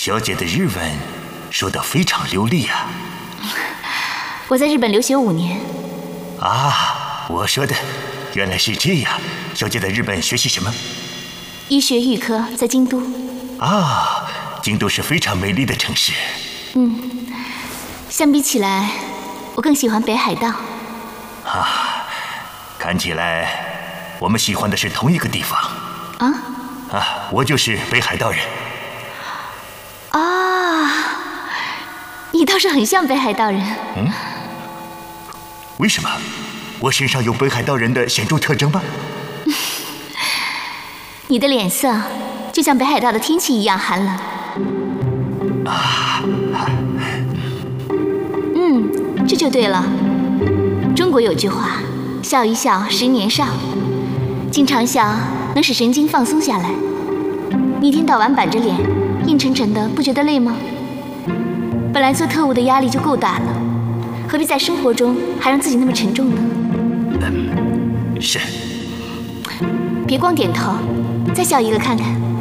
小姐的日文说得非常流利啊！ 我在日本留学5年。 啊，我说的原来是这样。小姐在日本学习什么？ 医学预科，在京都。 啊，京都是非常美丽的城市。 相比起来，我更喜欢北海道。 啊，看起来我们喜欢的是同一个地方。啊，我就是北海道人。 啊，你倒是很像北海道人。 为什么？我身上有北海道人的显著特征吗？ 你的脸色就像北海道的天气一样寒冷。这就对了。中国有句话，笑一笑10年少，经常笑能使神经放松下来。你一天到晚板着脸，阴沉沉的，不觉得累吗？本来做特务的压力就够大了，何必在生活中还让自己那么沉重呢？ 是。 别光点头，再笑一个看看。